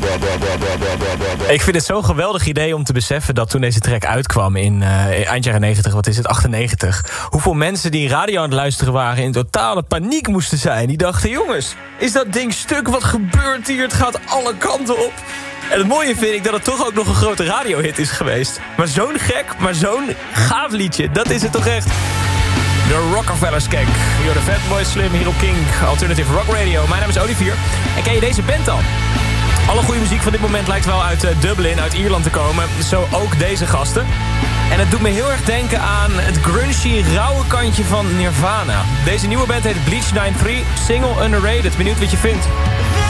Ik vind het zo'n geweldig idee om te beseffen dat toen deze track uitkwam in eind jaren 90, wat is het, 98... hoeveel mensen die radio aan het luisteren waren in totale paniek moesten zijn. Die dachten, jongens, is dat ding stuk? Wat gebeurt hier? Het gaat alle kanten op. En het mooie vind ik dat het toch ook nog een grote radiohit is geweest. Maar zo'n gek, maar zo'n gaaf liedje, dat is het toch echt. De Rockefeller Skank. You're the Fatboy Slim hier op King. Alternative Rock Radio. Mijn naam is Olivier. En ken je deze band al? Alle goede muziek van dit moment lijkt wel uit Dublin, uit Ierland te komen. Zo ook deze gasten. En het doet me heel erg denken aan het grungy, rauwe kantje van Nirvana. Deze nieuwe band heet Bleach 93, single underrated. Benieuwd wat je vindt.